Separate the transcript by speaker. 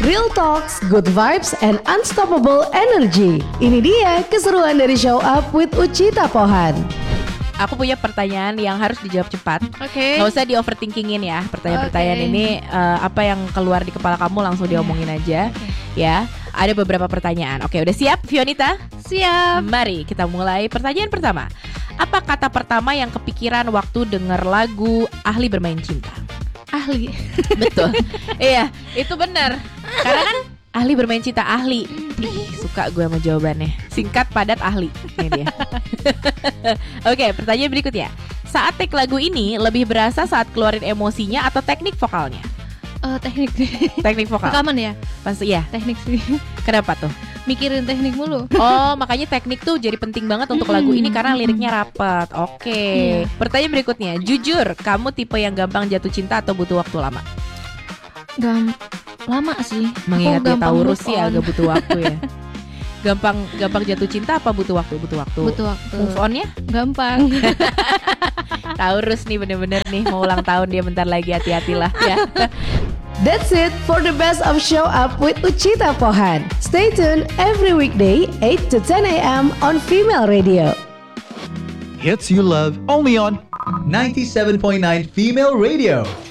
Speaker 1: Real talks, good vibes, and unstoppable energy. Ini dia keseruan dari Show Up with Uchita Pohan.
Speaker 2: Aku punya pertanyaan yang harus dijawab cepat.
Speaker 3: Oke.
Speaker 2: Gak usah di overthinkingin ya. Pertanyaan-pertanyaan ini apa yang keluar di kepala kamu langsung diomongin aja. Ya, ada beberapa pertanyaan. Oke, udah siap Fionita?
Speaker 3: Siap.
Speaker 2: Mari kita mulai pertanyaan pertama. Apa kata pertama yang kepikiran waktu denger lagu Ahli Bermain Cinta?
Speaker 3: Ahli.
Speaker 2: Betul. Iya, itu benar. Karena kan ahli bermain cinta, ahli. Ih, suka gue sama jawabannya. Singkat, padat, ahli. Ini dia. Oke, pertanyaan berikutnya. Saat take lagu ini lebih berasa saat keluarin emosinya atau teknik vokalnya?
Speaker 3: Teknik.
Speaker 2: Teknik vokal.
Speaker 3: Rekaman ya?
Speaker 2: Pasti ya.
Speaker 3: Teknik sih.
Speaker 2: Kenapa tuh?
Speaker 3: Mikirin teknik mulu.
Speaker 2: Oh, makanya teknik tuh jadi penting banget untuk lagu ini karena liriknya rapet. Oke. Pertanyaan berikutnya. Jujur, kamu tipe yang gampang jatuh cinta atau butuh waktu lama?
Speaker 3: Lama sih.
Speaker 2: Mengingat dia Taurus sih
Speaker 3: move on.
Speaker 2: agak butuh waktu ya. Gampang jatuh cinta apa butuh waktu? Butuh waktu.
Speaker 3: Butuh waktu.
Speaker 2: Move on-nya?
Speaker 3: Gampang.
Speaker 2: Taurus nih bener-bener nih mau ulang tahun dia bentar lagi, hati-hatilah ya.
Speaker 1: That's it for the best of Show Up with Uchita Pohan. Stay tuned every weekday 8 to 10 a.m. on Female Radio.
Speaker 4: Hits you love only on 97.9 Female Radio.